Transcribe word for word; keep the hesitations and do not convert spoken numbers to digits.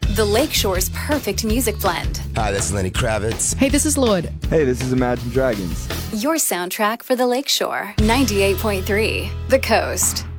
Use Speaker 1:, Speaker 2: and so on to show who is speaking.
Speaker 1: The Lakeshore's perfect music blend.
Speaker 2: Hi, this is Lenny Kravitz.
Speaker 3: Hey, this is Lord.
Speaker 4: Hey, this is Imagine Dragons.
Speaker 1: Your soundtrack for the Lakeshore. ninety-eight point three The Coast.